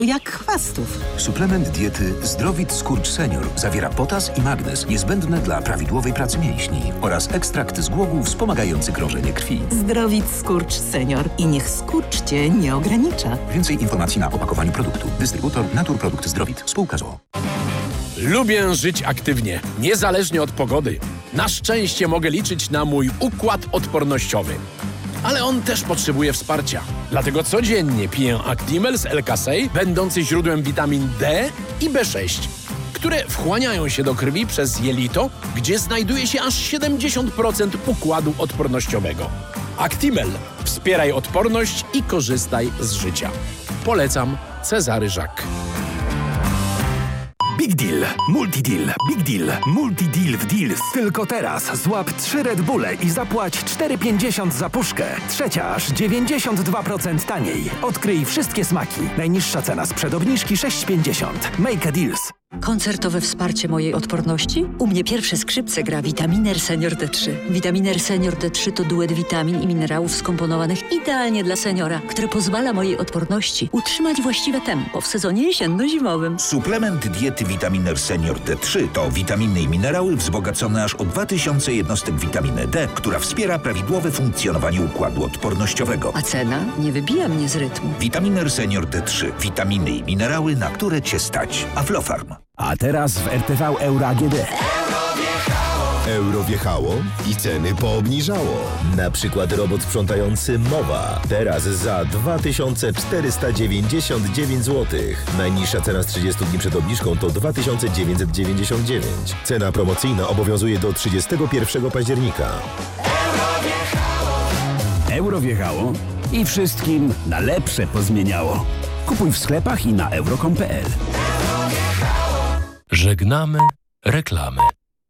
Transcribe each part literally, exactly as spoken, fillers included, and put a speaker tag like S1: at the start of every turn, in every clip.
S1: jak chwastów.
S2: Suplement diety Zdrowit Skurcz Senior zawiera potas i magnez niezbędne dla prawidłowej pracy mięśni oraz ekstrakt z głogów wspomagający krążenie krwi.
S1: Zdrowit Skurcz Senior i niech skurcz Cię nie ogranicza.
S2: Więcej informacji na opakowaniu produktu. Dystrybutor Naturprodukt Zdrowit. Spółka z o o.
S3: Lubię żyć aktywnie, niezależnie od pogody. Na szczęście mogę liczyć na mój układ odpornościowy. Ale on też potrzebuje wsparcia. Dlatego codziennie piję Actimel z L-Kasei, będący źródłem witamin D i B sześć, które wchłaniają się do krwi przez jelito, gdzie znajduje się aż siedemdziesiąt procent układu odpornościowego. Actimel. Wspieraj odporność i korzystaj z życia. Polecam. Cezary Żak.
S4: Big Deal, Multi-Deal, Big Deal, Multi-Deal w Deals. Tylko teraz złap trzy Red Bulle i zapłać cztery pięćdziesiąt za puszkę. Trzecia aż dziewięćdziesiąt dwa procent taniej. Odkryj wszystkie smaki. Najniższa cena sprzed obniżki sześć pięćdziesiąt. Make a Deals.
S5: Koncertowe wsparcie mojej odporności? U mnie pierwsze skrzypce gra Vitaminer Senior D trzy. Vitaminer Senior D trzy to duet witamin i minerałów skomponowanych idealnie dla seniora, który pozwala mojej odporności utrzymać właściwe tempo w sezonie jesienno-zimowym.
S6: Suplement diety Vitaminer Senior D trzy to witaminy i minerały wzbogacone aż o dwa tysiące jednostek witaminy D, która wspiera prawidłowe funkcjonowanie układu odpornościowego.
S5: A cena nie wybija mnie z rytmu.
S6: Vitaminer Senior D trzy. Witaminy i minerały, na które Cię stać. Aflofarm.
S4: A teraz w R T V Euro A G D.
S7: Euro wjechało i ceny poobniżało. Na przykład robot sprzątający Mowa. Teraz za dwa tysiące czterysta dziewięćdziesiąt dziewięć złotych. Najniższa cena z trzydziestu dni przed obniżką to dwa tysiące dziewięćset dziewięćdziesiąt dziewięć. Cena promocyjna obowiązuje do trzydziestego pierwszego października.
S4: Euro wjechało i wszystkim na lepsze pozmieniało. Kupuj w sklepach i na euro kropka com kropka p l.
S8: Żegnamy reklamy.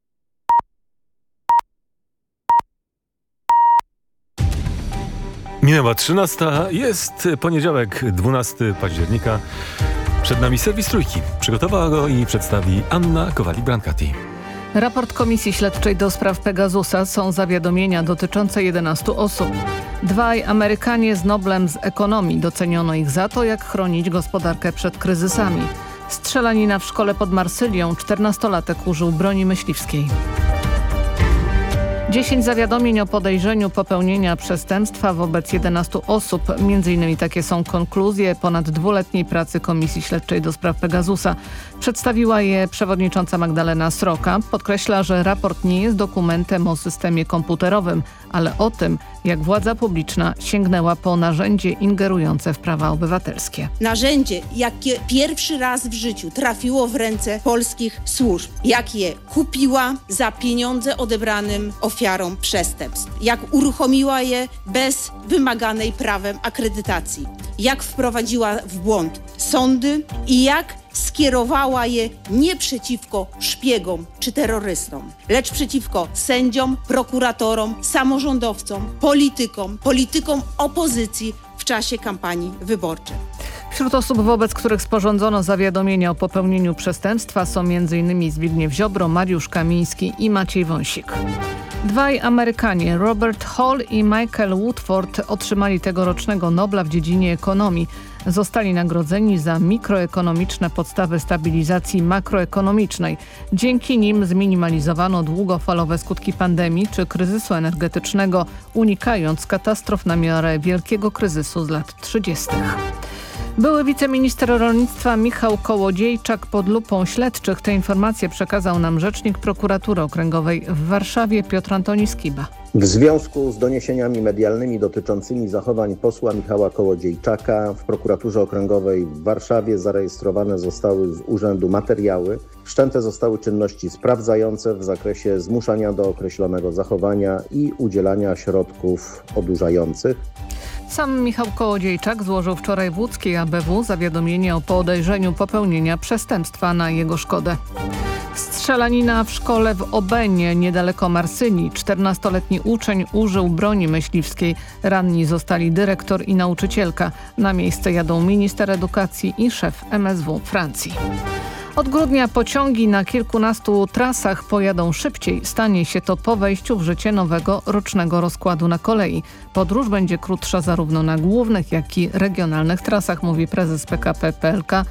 S9: Minęła trzynasta, jest poniedziałek, dwunastego października. Przed nami serwis Trójki. Przygotowała go i przedstawi Anna Kowali-Brancati.
S10: Raport Komisji Śledczej do spraw Pegasusa są zawiadomienia dotyczące jedenastu osób. Dwaj Amerykanie z Noblem z ekonomii. Doceniono ich za to, jak chronić gospodarkę przed kryzysami. Strzelanina w szkole pod Marsylią. czternastolatek użył broni myśliwskiej. dziesięć zawiadomień o podejrzeniu popełnienia przestępstwa wobec jedenastu osób. Między innymi takie są konkluzje ponad dwuletniej pracy Komisji Śledczej do spraw Pegasusa. Przedstawiła je przewodnicząca Magdalena Sroka. Podkreśla, że raport nie jest dokumentem o systemie komputerowym, ale o tym, jak władza publiczna sięgnęła po narzędzie ingerujące w prawa obywatelskie.
S11: Narzędzie, jakie pierwszy raz w życiu trafiło w ręce polskich służb. Jak je kupiła za pieniądze odebranym ofiarom przestępstw. Jak uruchomiła je bez wymaganej prawem akredytacji. Jak wprowadziła w błąd sądy i jak skierowała je nie przeciwko szpiegom czy terrorystom, lecz przeciwko sędziom, prokuratorom, samorządowcom, politykom, politykom opozycji w czasie kampanii wyborczej.
S10: Wśród osób, wobec których sporządzono zawiadomienia o popełnieniu przestępstwa są między innymi Zbigniew Ziobro, Mariusz Kamiński i Maciej Wąsik. Dwaj Amerykanie, Robert Hall i Michael Woodford, otrzymali tegorocznego Nobla w dziedzinie ekonomii. Zostali nagrodzeni za mikroekonomiczne podstawy stabilizacji makroekonomicznej. Dzięki nim zminimalizowano długofalowe skutki pandemii czy kryzysu energetycznego, unikając katastrof na miarę wielkiego kryzysu z lat trzydziestych. Były wiceminister rolnictwa Michał Kołodziejczak pod lupą śledczych. Te informacje przekazał nam rzecznik prokuratury okręgowej w Warszawie Piotr Antoni Skiba.
S12: W związku z doniesieniami medialnymi dotyczącymi zachowań posła Michała Kołodziejczaka w prokuraturze okręgowej w Warszawie zarejestrowane zostały z urzędu materiały. Wszczęte zostały czynności sprawdzające w zakresie zmuszania do określonego zachowania i udzielania środków odurzających.
S10: Sam Michał Kołodziejczak złożył wczoraj w łódzkiej A B W zawiadomienie o podejrzeniu popełnienia przestępstwa na jego szkodę. Strzelanina w szkole w Obenie, niedaleko Marsylii. czternastoletni uczeń użył broni myśliwskiej. Ranni zostali dyrektor i nauczycielka. Na miejsce jadą minister edukacji i szef M S W Francji. Od grudnia pociągi na kilkunastu trasach pojadą szybciej. Stanie się to po wejściu w życie nowego rocznego rozkładu na kolei. Podróż będzie krótsza zarówno na głównych, jak i regionalnych trasach, mówi prezes P K P P L K